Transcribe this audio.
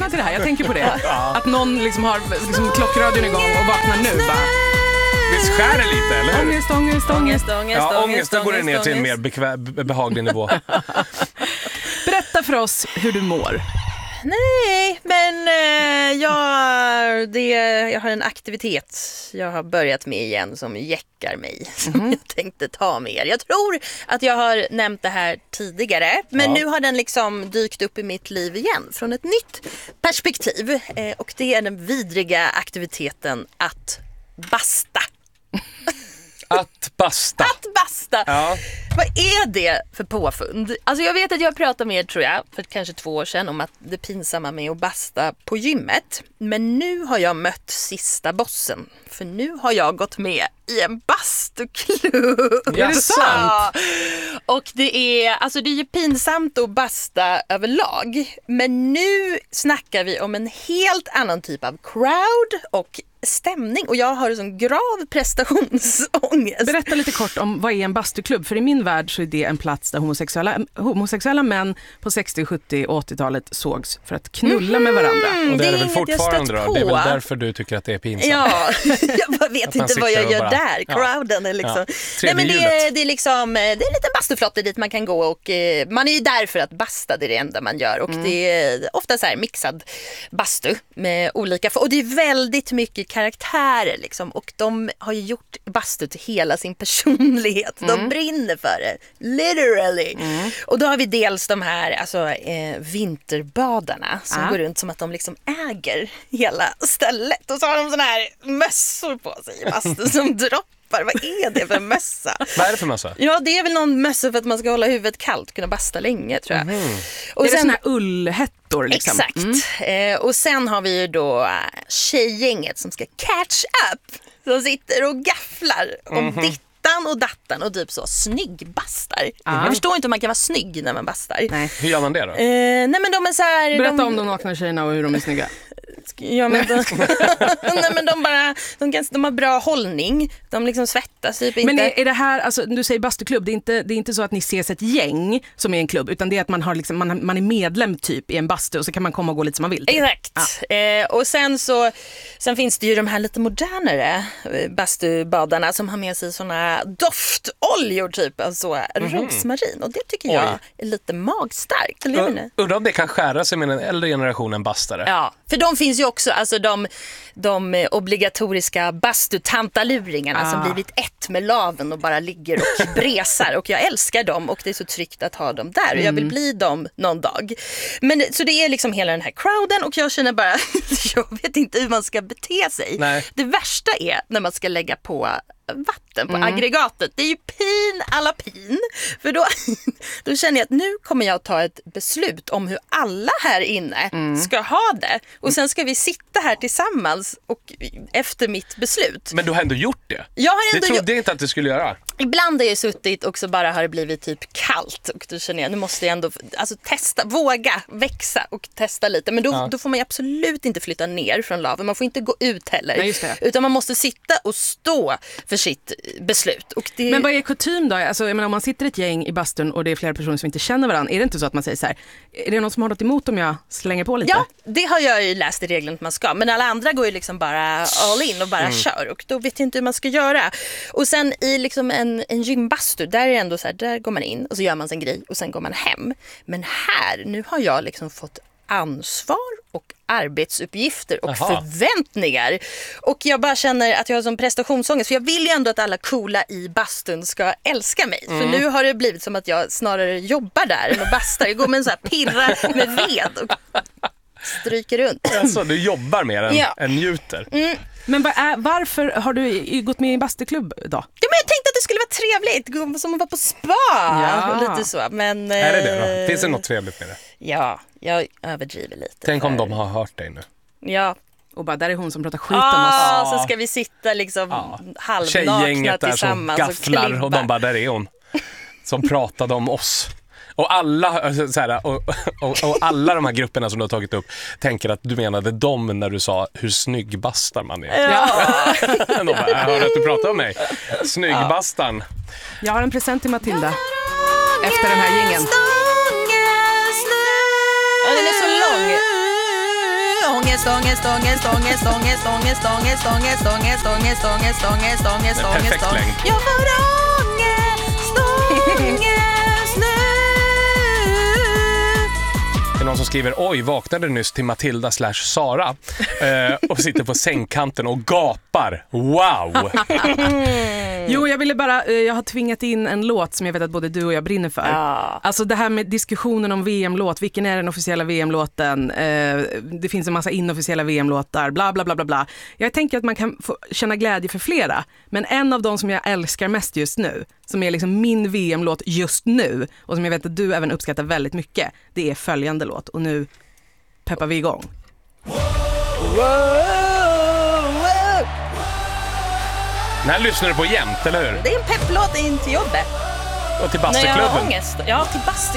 till det här, jag tänker på det. Att någon liksom har liksom klockradion igång och vaknar nu bara. Visst skär det lite, eller hur? Ångest. Då går det ner till en mer behaglig nivå. Berätta för oss hur du mår. Nej, men jag har en aktivitet jag har börjat med igen som jäckar mig. Som jag tänkte ta med er. Jag tror att jag har nämnt det här tidigare. Men nu har den liksom dykt upp i mitt liv igen. Från ett nytt perspektiv. Och det är den vidriga aktiviteten att basta. Att basta. Ja. Vad är det för påfund? Alltså jag vet att jag pratade med er, tror jag, för kanske 2 år sedan om att det pinsamma med att basta på gymmet. Men nu har jag mött sista bossen. För nu har jag gått med i en bastuklubb. Är det sant? Och det är ju pinsamt att basta överlag. Men nu snackar vi om en helt annan typ av crowd och stämning. Och jag har en sån grav prestationsångest. Berätta lite kort om vad är en bastuklubb. För i min värld så är det en plats där homosexuella män på 60-, 70- och 80-talet sågs för att knulla med varandra. Och det är det väl inget fortfarande jag då? Det är väl därför du tycker att det är pinsamt? Ja, jag vet inte vad jag gör där. Crowden är liksom... Nej, men det är liksom, det är en liten bastuflotte dit man kan gå och man är ju där för att basta, det är det enda man gör. Och det är ofta så här mixad bastu med olika... Och det är väldigt mycket karaktärer liksom, och de har ju gjort bastu till hela sin personlighet. De brinner för det, literally. Och då har vi dels de här vinterbadarna som går runt som att de liksom äger hela stället, och så har de såna här mössor på sig i bastu som droppar. Vad är det för mössa? Vad är det för mössa? Ja, det är väl någon mössa för att man ska hålla huvudet kallt, kunna basta länge, tror jag. Och det är såna här ullhettor liksom. Exakt. Och sen har vi ju då tjejgänget som ska catch up. Som sitter och gafflar om dittan och dattan och typ så snyggbastar. Jag förstår inte om man kan vara snygg när man bastar. Nej. Hur gör man det då? Nej, men de är så här... Berätta om de nakna tjejerna och hur de är snygga. Ja, men nej, men de har bra hållning. De liksom svettas typ inte. Men är det här, alltså du säger bastuklubb, det är inte så att ni ses ett gäng som är en klubb, utan det är att man har liksom, man är medlem typ i en bastu och så kan man komma och gå lite som man vill. Typ. Exakt. Och sen finns det ju de här lite modernare bastubadarna som har med sig såna doftoljor typ, alltså rosmarin, och det tycker jag är lite magstarkt. Undrar om det kan skära sig med den äldre generationen bastare. Ja, för de finns ju också, alltså de obligatoriska bastutantaluringarna som blivit ett med laven och bara ligger och bresar, och jag älskar dem och det är så tryggt att ha dem där och jag vill bli dem någon dag. Men så det är liksom hela den här crowden och jag känner bara jag vet inte hur man ska bete sig. Nej. Det värsta är när man ska lägga på vatten på aggregatet. Det är ju alla pin. För då känner jag att nu kommer jag ta ett beslut om hur alla här inne ska ha det. Och sen ska vi sitta här tillsammans och efter mitt beslut. Men du har ändå gjort det. Jag har ändå det trodde jag inte att du skulle göra. Ibland har jag suttit och så bara har det blivit typ kallt. Och då känner jag, nu måste jag ändå testa, våga växa och testa lite. Men då får man ju absolut inte flytta ner från laven. Man får inte gå ut heller. Nej, just det. Utan man måste sitta och stå för sitt beslut. Och det... Men vad är kutym då? Alltså, jag menar, om man sitter ett gäng i bastun och det är flera personer som inte känner varandra, är det inte så att man säger så här, är det någon som har något emot om jag slänger på lite? Ja, det har jag ju läst i regeln att man ska. Men alla andra går ju liksom bara all in och bara kör. Och då vet jag inte hur man ska göra. Och sen i liksom en gymbastu, där är det ändå så här, där går man in och så gör man sin grej och sen går man hem. Men här, nu har jag liksom fått ansvar och arbetsuppgifter och förväntningar. Och jag bara känner att jag har sån prestationsångest. För jag vill ju ändå att alla coola i bastun ska älska mig. För nu har det blivit som att jag snarare jobbar där än att bastar. Jag går med en så här pirra med ved och stryker runt. Alltså, du jobbar mer än njuter. Men varför har du gått med i en bastuklubb då? Ja, men jag tänkte att det skulle vara trevligt, som att vara på spa och lite så. Men, är det då? Finns det något trevligt med det? Ja, jag överdriver lite. Tänk om de har hört dig nu. Ja. Och bara, där är hon som pratar skit om oss. Så ska vi sitta liksom halvnakna tjejgänget där tillsammans som gafflar och de bara, där är hon. Som pratade om oss. Och alla, så här, och alla de här grupperna som du har tagit upp tänker att du menade dem när du sa hur snygg bastar man är. Ja. De bara, jag hörde att du pratade om mig. Snyggbastan. Jag har en present till Matilda. Efter den här gingen. Ja, den är så lång. ångest, ångest, ångest, ångest, ångest, ångest, ångest, ångest, ångest, ångest, ångest, ångest, ångest, ångest, perfekt längd. jag får ångest, ångest nu. Det är någon som skriver, oj, vaknade nyss till Matilda / Sara och sitter på sängkanten och gapar. Wow! Jo, jag har tvingat in en låt som jag vet att både du och jag brinner för. Ja. Alltså det här med diskussionen om VM-låt, vilken är den officiella VM-låten? Det finns en massa inofficiella VM-låtar, bla bla bla bla bla. Jag tänker att man kan få känna glädje för flera, men en av dem som jag älskar mest just nu, som är liksom min VM-låt just nu och som jag vet att du även uppskattar väldigt mycket, det är följande låt. Och nu peppar vi igång. Den här lyssnar du på jämt, eller hur? Det är en pepplåt in till jobbet. Och till När jag har bastuklubben. ångest. Ja, till bastuklubben.